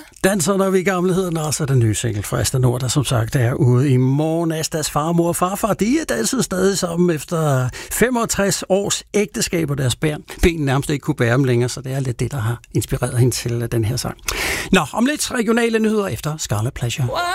Danser, når vi i gammelheden, og så er den nye single fra Asta Nord, der som sagt er ude i morgen. Astas farmor og farfar, de er danset stadig sammen efter 65 års ægteskab, og deres ben nærmest ikke kunne bære dem længere, så det er lidt det, der har inspireret hende til den her sang. Nå, om lidt regionale nyheder efter Scarlet Pleasure.